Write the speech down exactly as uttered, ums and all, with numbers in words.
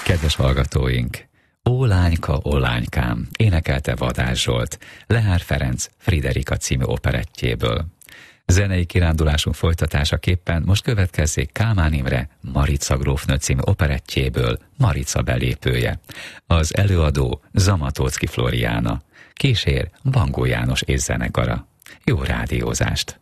Kedves hallgatóink! Ó lányka, ó lánykám, énekelte Vadás Zsolt, Lehár Ferenc Friderika című operettjéből. Zenei kirándulásunk folytatásaképpen most következzék Kálmán Imre Marica grófnő című operettjéből Marica belépője. Az előadó Zamatóczky Floriána, kísér Bangó János és zenekara. Jó rádiózást!